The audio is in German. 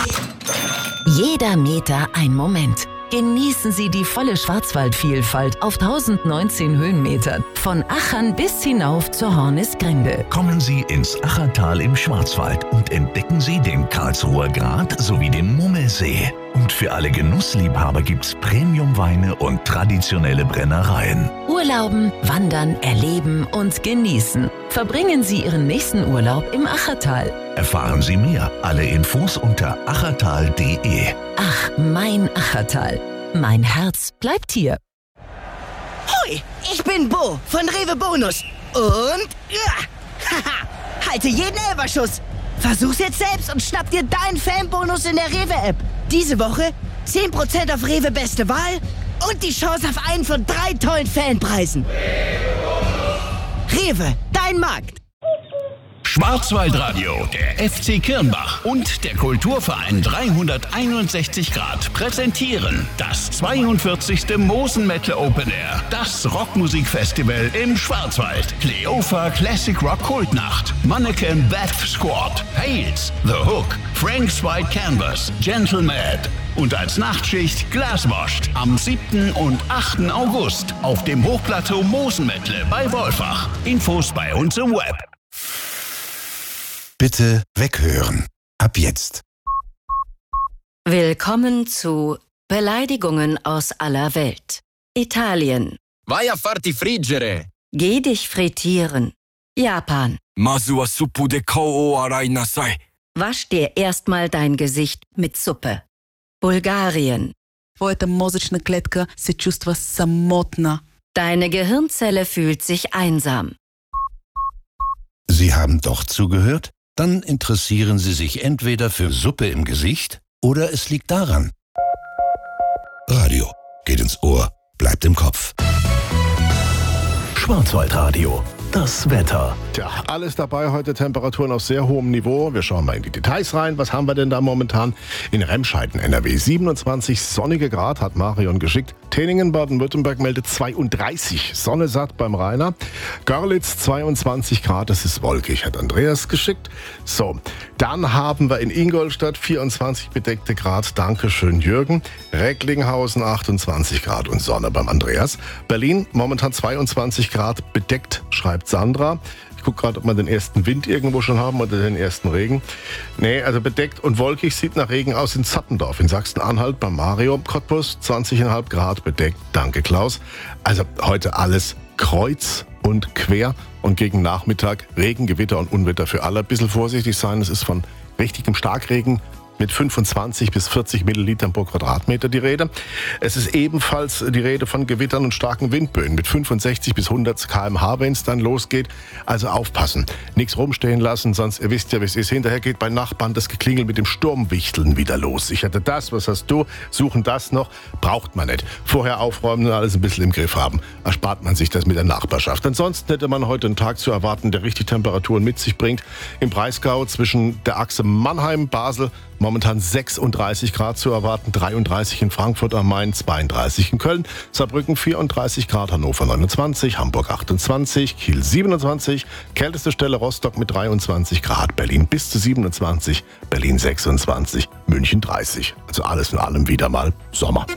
Jeder Meter ein Moment. Genießen Sie die volle Schwarzwaldvielfalt auf 1019 Höhenmetern. Von Achern bis hinauf zur Hornisgrinde. Kommen Sie ins Achertal im Schwarzwald und entdecken Sie den Karlsruher Grat sowie den Mummelsee. Und für alle Genussliebhaber gibt's Premiumweine und traditionelle Brennereien. Urlauben, wandern, erleben und genießen. Verbringen Sie Ihren nächsten Urlaub im Achertal. Erfahren Sie mehr. Alle Infos unter achertal.de. Ach, mein Achertal. Mein Herz bleibt hier. Hoi, ich bin Bo von Rewe Bonus. Und halte jeden Elferschuss. Versuch's jetzt selbst und schnapp dir deinen Fanbonus in der Rewe-App. Diese Woche 10% auf Rewe Beste Wahl und die Chance auf einen von 3 tollen Fanpreisen. Rewe, dein Markt. Schwarzwaldradio, der FC Kirnbach und der Kulturverein 361 Grad präsentieren das 42. Mosen Metal Open Air, das Rockmusikfestival im Schwarzwald. Kleofa Classic Rock Kultnacht, Mannequin Death Squad, Hales, The Hook, Frank's White Canvas, Gentleman und als Nachtschicht Glaswashed am 7. und 8. August auf dem Hochplateau Mosenmettle bei Wolfach. Infos bei uns im Web. Bitte weghören. Ab jetzt. Willkommen zu Beleidigungen aus aller Welt. Italien. Vai a farti friggere. Geh dich frittieren. Japan. Mazu wa suppu de kou o arai nasai. Wasch dir erstmal dein Gesicht mit Suppe. Bulgarien. Твоята мозъчна клетка се чувства самотна. Deine Gehirnzelle fühlt sich einsam. Sie haben doch zugehört? Dann interessieren Sie sich entweder für Suppe im Gesicht oder es liegt daran. Radio geht ins Ohr, bleibt im Kopf. Schwarzwaldradio. Das Wetter. Tja, alles dabei heute, Temperaturen auf sehr hohem Niveau. Wir schauen mal in die Details rein. Was haben wir denn da momentan? In Remscheid, NRW, 27 sonnige Grad, hat Marion geschickt. Teningen, Baden-Württemberg meldet 32, Sonne satt beim Rainer. Görlitz 22 Grad, das ist wolkig, hat Andreas geschickt. So, dann haben wir in Ingolstadt 24 bedeckte Grad, dankeschön Jürgen. Recklinghausen 28 Grad und Sonne beim Andreas. Berlin momentan 22 Grad bedeckt, schreibt Sandra. Ich gucke gerade, ob wir den ersten Wind irgendwo schon haben oder den ersten Regen. Nee, also bedeckt und wolkig, sieht nach Regen aus in Zappendorf in Sachsen-Anhalt beim Mario. Cottbus 20,5 Grad bedeckt. Danke, Klaus. Also heute alles kreuz und quer und gegen Nachmittag Regen, Gewitter und Unwetter für alle. Ein bisschen vorsichtig sein, es ist von richtigem Starkregen mit 25 bis 40 Millilitern pro Quadratmeter die Rede. Es ist ebenfalls die Rede von Gewittern und starken Windböen mit 65 bis 100 km/h, wenn es dann losgeht. Also aufpassen, nichts rumstehen lassen, sonst, ihr wisst ja, wie es ist, hinterher geht bei Nachbarn das Geklingel mit dem Sturmwichteln wieder los. Ich hatte das, was hast du, suchen das noch, braucht man nicht. Vorher aufräumen und alles ein bisschen im Griff haben. Erspart man sich das mit der Nachbarschaft. Ansonsten hätte man heute einen Tag zu erwarten, der richtig Temperaturen mit sich bringt. Im Breisgau zwischen der Achse Mannheim-Basel momentan 36 Grad zu erwarten, 33 in Frankfurt am Main, 32 in Köln, Saarbrücken 34 Grad, Hannover 29, Hamburg 28, Kiel 27, kälteste Stelle Rostock mit 23 Grad, Berlin bis zu 27, Berlin 26, München 30. Also alles in allem wieder mal Sommer.